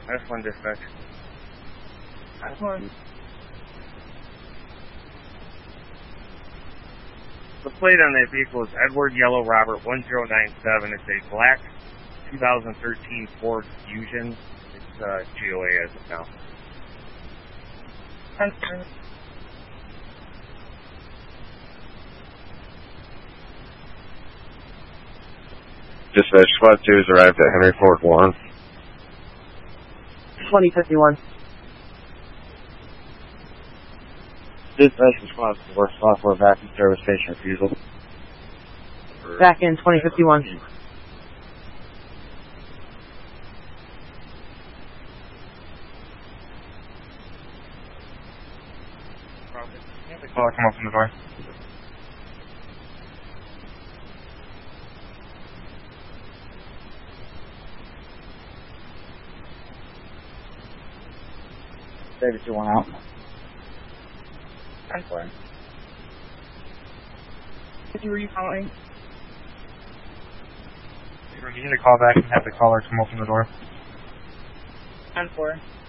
That's one dispatch. That's one. The plate on that vehicle is Edward Yellow Robert 1097. It's a black 2013 Ford Fusion. It's GOA as of now. Dispatch Squad 2 has arrived at Henry Ford Warren. 2051. Dispatch Squad 4, software vacuum service station refusal. Back in 2051. The caller come up from the door. David 2-1 out. I'm fine. Were you calling? You need to call back and have the caller come open the door. 10-4.